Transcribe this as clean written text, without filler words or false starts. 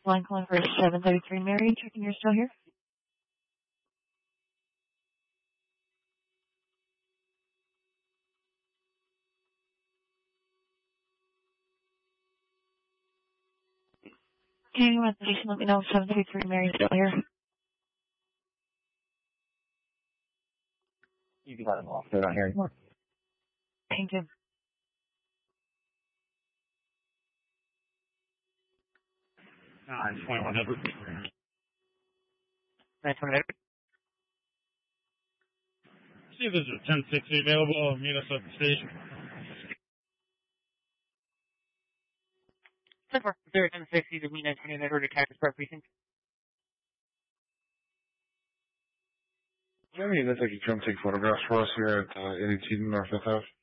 line calling for 733 Mary. Checking you're still here. Okay, you want the station, let me know if 733 Mary still here. You can let them off. They're not here anymore. Thank you. I just want to 928. See if there's a 1060 available. Meet us at the station. 1060 to meet 928 or to Cactus Park Precinct. Yeah, I mean, that's like you come take photographs for us here at 82 North 5th Ave.